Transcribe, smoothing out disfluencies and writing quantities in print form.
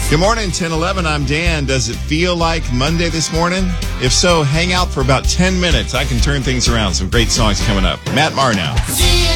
Good morning, 10:11. I'm Dan. Does it feel like Monday this morning? If so, hang out for about 10 minutes. I can turn things around. Some great songs coming up. Matt Marr now.